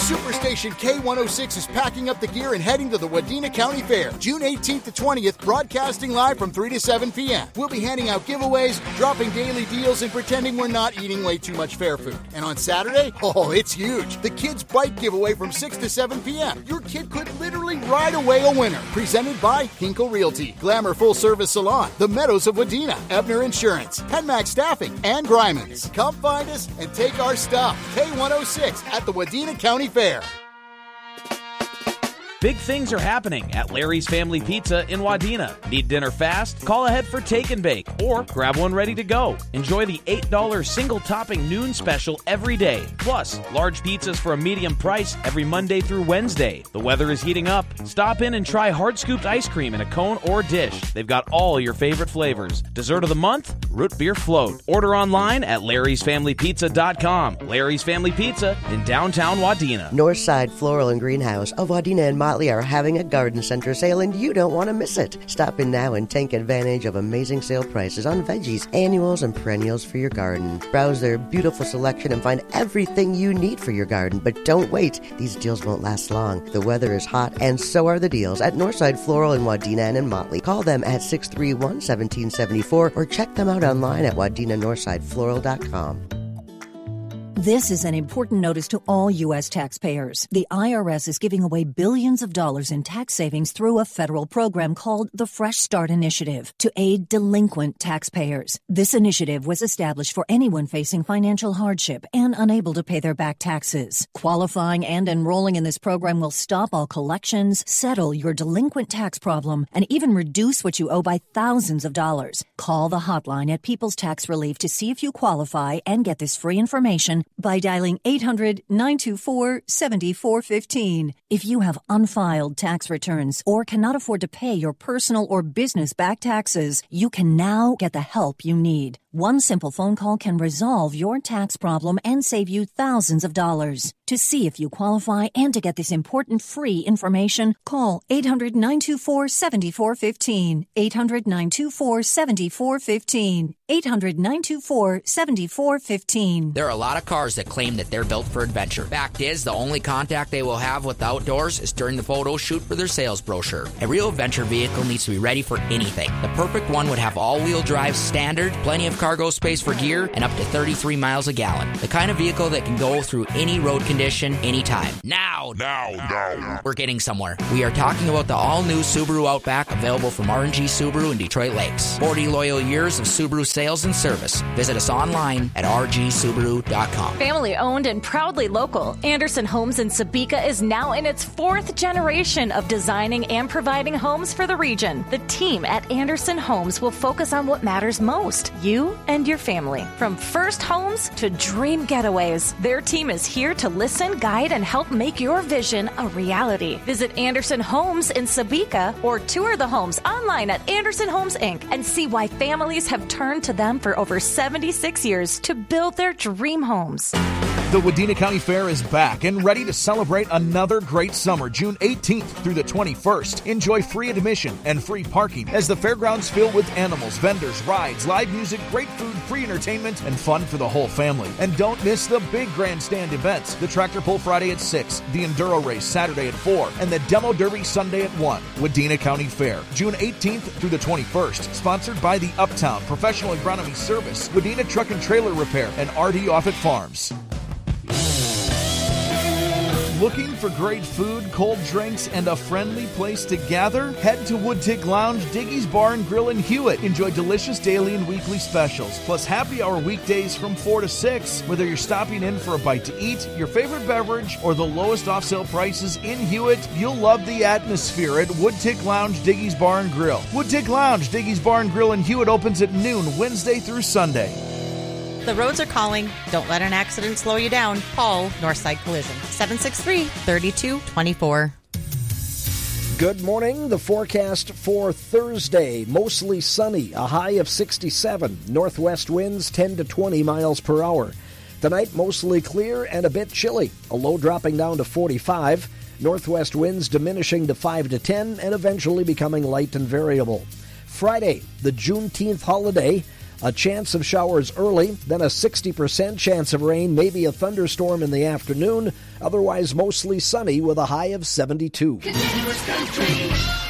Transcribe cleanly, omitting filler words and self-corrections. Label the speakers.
Speaker 1: Superstation K106 is packing up the gear and heading to the Wadena County Fair, June 18th to 20th, broadcasting live from 3 to 7 p.m. We'll be handing out giveaways, dropping daily deals, and pretending we're not eating way too much fair food. And on Saturday, it's huge. The Kids Bike giveaway from 6 to 7 p.m. Your kid could literally ride away a winner. Presented by Hinkle Realty, Glamour Full Service Salon, The Meadows of Wadena, Ebner Insurance, Penmax Staffing, and Grimans. Come find us and take our stuff. K106 at the Wadena County Fair.
Speaker 2: Big things are happening at Larry's Family Pizza in Wadena. Need dinner fast? Call ahead for take and bake or grab one ready to go. Enjoy the $8 single topping noon special every day. Plus, large pizzas for a medium price every Monday through Wednesday. The weather is heating up. Stop in and try hard scooped ice cream in a cone or dish. They've got all your favorite flavors. Dessert of the month? Root beer float. Order online at larrysfamilypizza.com. Larry's Family Pizza in downtown Wadena.
Speaker 3: Northside Floral and Greenhouse of Wadena and Motley are having a garden center sale and you don't want to miss it. Stop in now and take advantage of amazing sale prices on veggies, annuals, and perennials for your garden. Browse their beautiful selection and find everything you need for your garden. But don't wait. These deals won't last long. The weather is hot and so are the deals at Northside Floral in Wadena and in Motley. Call them at 631-1774 or check them out online at wadenanorthsidefloral.com.
Speaker 4: This is an important notice to all U.S. taxpayers. The IRS is giving away billions of dollars in tax savings through a federal program called the Fresh Start Initiative to aid delinquent taxpayers. This initiative was established for anyone facing financial hardship and unable to pay their back taxes. Qualifying and enrolling in this program will stop all collections, settle your delinquent tax problem, and even reduce what you owe by thousands of dollars. Call the hotline at People's Tax Relief to see if you qualify and get this free information by dialing 800-924-7415. If you have unfiled tax returns or cannot afford to pay your personal or business back taxes, you can now get the help you need. One simple phone call can resolve your tax problem and save you thousands of dollars. To see if you qualify and to get this important free information, call 800-924-7415. 800-924-7415. 800-924-7415.
Speaker 5: There are a lot of cars that claim that they're built for adventure. Fact is, the only contact they will have with the outdoors is during the photo shoot for their sales brochure. A real adventure vehicle needs to be ready for anything. The perfect one would have all-wheel drive standard, plenty of cargo space for gear, and up to 33 miles a gallon. The kind of vehicle that can go through any road condition, anytime. Now. We're getting somewhere. We are talking about the all-new Subaru Outback, available from R&G Subaru in Detroit Lakes. 40 loyal years of Subaru sales and service. Visit us online at rgsubaru.com.
Speaker 6: Family owned and proudly local, Anderson Homes in Sebeka is now in its 4th generation of designing and providing homes for the region. The team at Anderson Homes will focus on what matters most, you and your family. From first homes to dream getaways, their team is here to listen, guide, and help make your vision a reality. Visit Anderson Homes in Sebeka or tour the homes online at Anderson Homes Inc. and see why families have turned to them for over 76 years to build their dream homes.
Speaker 7: The Wadena County Fair is back and ready to celebrate another great summer, June 18th through the 21st. Enjoy free admission and free parking as the fairgrounds fill with animals, vendors, rides, live music, great food, free entertainment, and fun for the whole family. And don't miss the big grandstand events. The Tractor Pull Friday at 6, the Enduro Race Saturday at 4, and the Demo Derby Sunday at 1. Wadena County Fair, June 18th through the 21st. Sponsored by the Uptown Professional Agronomy Service, Wadena Truck and Trailer Repair, and R.D. Offutt Farms. Looking for great food, cold drinks, and a friendly place to gather? Head to Woodtick Lounge, Diggy's Bar and Grill in Hewitt. Enjoy delicious daily and weekly specials, plus happy hour weekdays from 4 to 6. Whether you're stopping in for a bite to eat, your favorite beverage, or the lowest off-sale prices in Hewitt, you'll love the atmosphere at Woodtick Lounge, Diggy's Bar and Grill. Woodtick Lounge, Diggy's Bar and Grill in Hewitt opens at noon, Wednesday through Sunday.
Speaker 8: The roads are calling. Don't let an accident slow you down. Call Northside Collision. 763-3224.
Speaker 9: Good morning. The forecast for Thursday. Mostly sunny. A high of 67. Northwest winds 10 to 20 miles per hour. Tonight, mostly clear and a bit chilly. A low dropping down to 45. Northwest winds diminishing to 5 to 10 and eventually becoming light and variable. Friday, the Juneteenth holiday. A chance of showers early, then a 60% chance of rain, maybe a thunderstorm in the afternoon. Otherwise, mostly sunny with a high of 72.
Speaker 10: Continuous country.